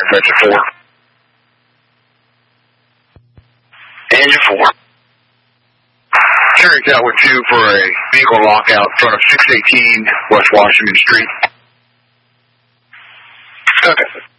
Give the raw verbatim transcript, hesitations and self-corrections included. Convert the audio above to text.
That's a four. Engine four. Carries out with two for a vehicle lockout in front of six eighteen West Washington Street. Okay.